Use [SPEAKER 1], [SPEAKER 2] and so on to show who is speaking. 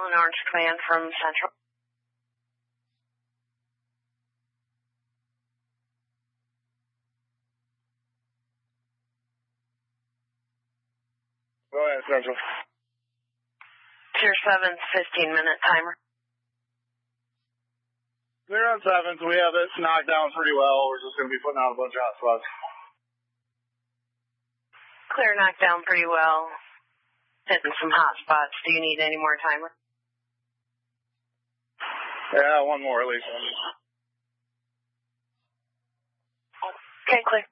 [SPEAKER 1] Allen Orange Command from Central.
[SPEAKER 2] Go ahead, Central.
[SPEAKER 1] Tier 7's 15-minute timer.
[SPEAKER 2] Clear on 7s. We have it knocked down pretty well. We're just going to be putting out a bunch of hot spots.
[SPEAKER 1] Clear knocked down pretty well. Hitting some hot spots. Do you need any more timer?
[SPEAKER 2] Yeah, one more at least.
[SPEAKER 1] Okay, clear.